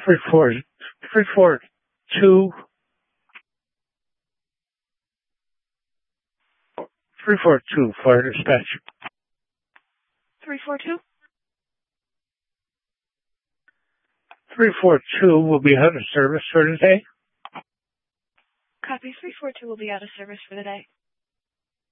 342 Fire Dispatch. 342? 342 will be out of service for today. Copy. 342 will be out of service for the day.